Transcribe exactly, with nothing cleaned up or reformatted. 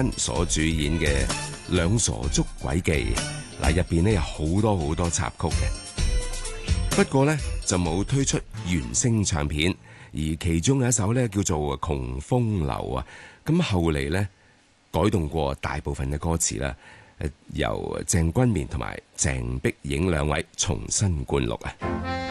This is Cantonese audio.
山所主演嘅《兩傻捉鬼記》，嗱入邊咧有好多好多插曲嘅，不過咧就冇推出原聲唱片，而其中有一首咧叫做《窮風流》啊，咁後嚟咧改動過大部分嘅歌詞啦，由鄭君綿同埋鄭碧影兩位重新灌錄啊。